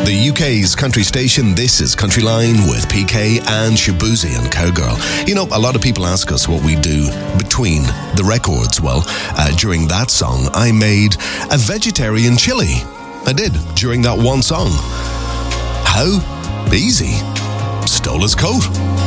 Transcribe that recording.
The UK's country station, this is Country Line with PK and Shabuzi and Cowgirl. You know, a lot of people ask us what we do between the records. Well, during that song, I made a vegetarian chili. I did, during that one song. How? Easy. Stole his coat.